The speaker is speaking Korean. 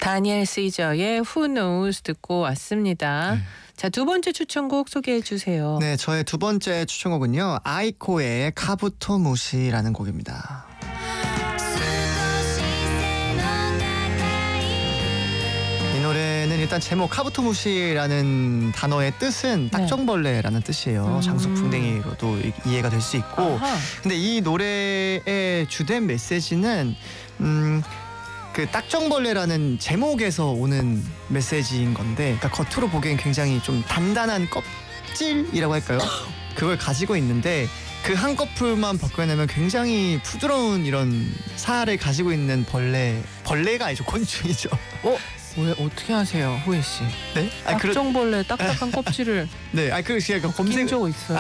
다니엘 시저의 Who Knows 듣고 왔습니다. 자, 두 번째 추천곡 소개해 주세요. 네, 저의 두 번째 추천곡은요. 아이코의 카부토무시라는 곡입니다. 이 노래는 일단 제목 카부토무시라는 단어의 뜻은 딱정벌레라는 뜻이에요. 장수풍뎅이로도 이해가 될 수 있고. 아하. 근데 이 노래의 주된 메시지는 그 딱정벌레라는 제목에서 오는 메시지인 건데, 그러니까 겉으로 보기엔 굉장히 좀 단단한 껍질이라고 할까요? 그걸 가지고 있는데 그 한 커플만 벗겨내면 굉장히 부드러운 이런 살을 가지고 있는 벌레가 아니죠, 곤충이죠. 왜 어떻게 하세요, 후이 씨? 네? 딱정벌레 딱딱한 껍질을 네, 그 제가 벗긴 적 있어요?